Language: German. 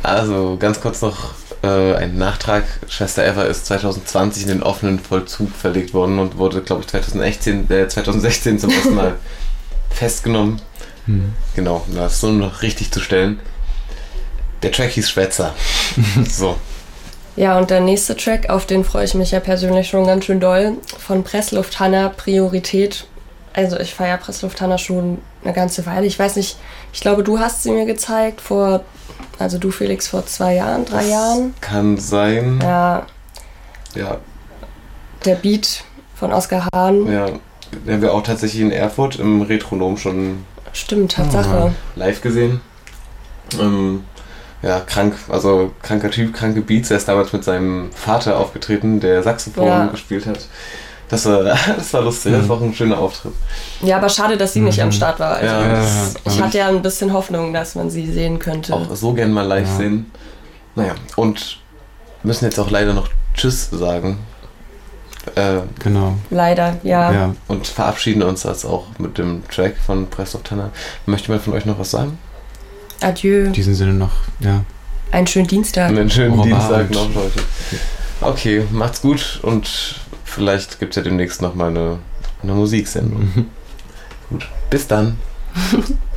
Also ganz kurz noch ein Nachtrag. Schwester Eva ist 2020 in den offenen Vollzug verlegt worden und wurde, glaube ich, 2016 zum ersten Mal festgenommen. Genau, um das so noch richtig zu stellen. Der Track hieß Schwätzer. So. Ja, und der nächste Track, auf den freue ich mich ja persönlich schon ganz schön doll, von Pressluft-Hanna, Priorität. Also ich feiere Pressluft-Hanna schon eine ganze Weile. Ich weiß nicht, ich glaube, du hast sie mir gezeigt also du Felix, vor 2 Jahren, 3 Jahren. Kann sein. Ja. Ja. Der Beat von Oskar Hahn. Ja, den haben wir auch tatsächlich in Erfurt im Retronom schon Stimmt, Tatsache. Live gesehen. Ja, kranker Typ, kranke Beats. Er ist damals mit seinem Vater aufgetreten, der Saxophon gespielt hat. Das war lustig, das war auch ein schöner Auftritt. Ja, aber schade, dass sie nicht am Start war. Also ich hatte ja ein bisschen Hoffnung, dass man sie sehen könnte. Auch so gern mal live sehen. Naja, und müssen jetzt auch leider noch Tschüss sagen. Genau. Leider, ja. Und verabschieden uns das auch mit dem Track von Pressluft-Hanna. Möchte jemand von euch noch was sagen? Adieu. In diesem Sinne noch, einen schönen Dienstag. Einen schönen Dienstag noch, Leute. Okay, macht's gut und vielleicht gibt's ja demnächst nochmal eine Musiksendung. Gut, bis dann.